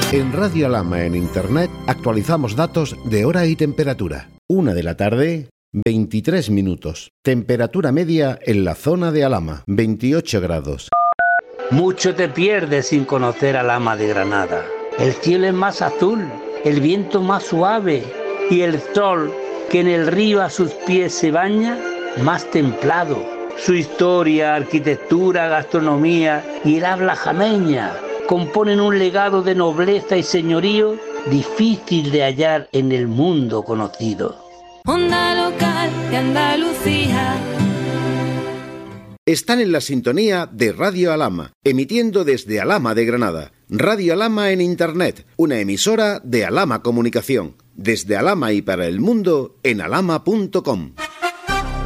En Radio Alhama en Internet actualizamos datos de hora y temperatura. 1 de la tarde, 23 minutos. Temperatura media en la zona de Alhama, 28 grados. Mucho te pierdes sin conocer Alhama de Granada. El cielo es más azul, el viento más suave y el sol que en el río a sus pies se baña, más templado. Su historia, arquitectura, gastronomía y el habla jameña componen un legado de nobleza y señorío difícil de hallar en el mundo conocido. Onda local de Andalucía. Están en la sintonía de Radio Alhama, emitiendo desde Alhama de Granada. Radio Alhama en Internet, una emisora de Alhama Comunicación. Desde Alhama y para el mundo en alhama.com.